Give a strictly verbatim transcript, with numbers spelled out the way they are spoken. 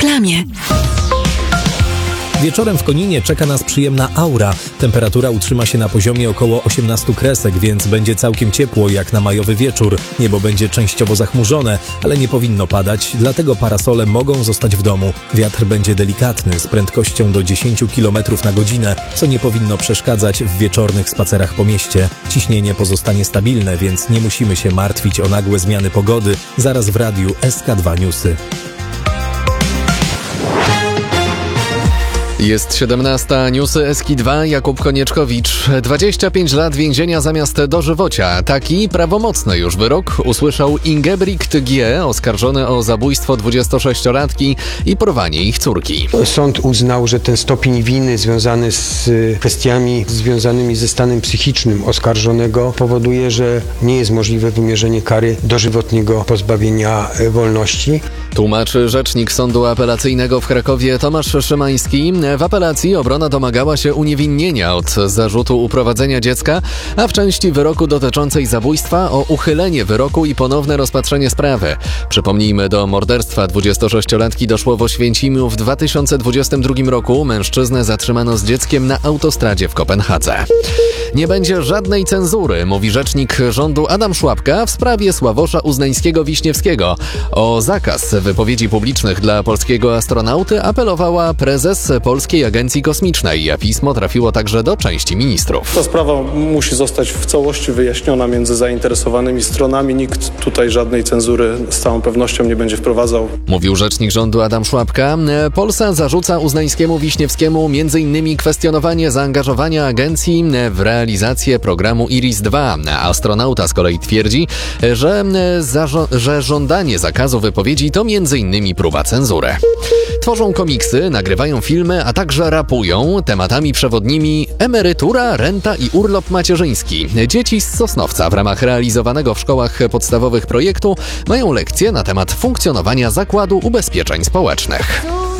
reklamie. Wieczorem w Koninie czeka nas przyjemna aura. Temperatura utrzyma się na poziomie około osiemnaście kresek, więc będzie całkiem ciepło jak na majowy wieczór. Niebo będzie częściowo zachmurzone, ale nie powinno padać, dlatego parasole mogą zostać w domu. Wiatr będzie delikatny, z prędkością do dziesięć kilometrów na godzinę, co nie powinno przeszkadzać w wieczornych spacerach po mieście. Ciśnienie pozostanie stabilne, więc nie musimy się martwić o nagłe zmiany pogody. Zaraz w radiu S K dwa Newsy. Jest siedemnasta, newsy S K dwa, Jakub Konieczkowicz. dwadzieścia pięć lat więzienia zamiast dożywocia. Taki prawomocny już wyrok usłyszał Ingebrigt G., oskarżony o zabójstwo dwudziestosześciolatki i porwanie ich córki. Sąd uznał, że ten stopień winy związany z kwestiami związanymi ze stanem psychicznym oskarżonego powoduje, że nie jest możliwe wymierzenie kary dożywotniego pozbawienia wolności. Tłumaczy rzecznik Sądu Apelacyjnego w Krakowie Tomasz Szymański. W apelacji obrona domagała się uniewinnienia od zarzutu uprowadzenia dziecka, a w części wyroku dotyczącej zabójstwa o uchylenie wyroku i ponowne rozpatrzenie sprawy. Przypomnijmy, do morderstwa dwudziestosześciolatki doszło w Oświęcimiu w dwa tysiące dwudziestym drugim roku. Mężczyznę zatrzymano z dzieckiem na autostradzie w Kopenhadze. Nie będzie żadnej cenzury, mówi rzecznik rządu Adam Szłapka w sprawie Sławosza Uznańskiego-Wiśniewskiego. O zakaz wypowiedzi publicznych dla polskiego astronauty apelowała prezes Polskiej Agencji Kosmicznej. Pismo trafiło także do części ministrów. Ta sprawa musi zostać w całości wyjaśniona między zainteresowanymi stronami. Nikt tutaj żadnej cenzury z całą pewnością nie będzie wprowadzał. Mówił rzecznik rządu Adam Szłapka. Polsa zarzuca Uznańskiemu Wiśniewskiemu m.in. kwestionowanie zaangażowania agencji w realizację programu Iris dwa. Astronauta z kolei twierdzi, że, zażo- że żądanie zakazu wypowiedzi to m.in. próba cenzury. Tworzą komiksy, nagrywają filmy, a także rapują. Tematami przewodnimi emerytura, renta i urlop macierzyński. Dzieci z Sosnowca w ramach realizowanego w szkołach podstawowych projektu mają lekcje na temat funkcjonowania Zakładu Ubezpieczeń Społecznych.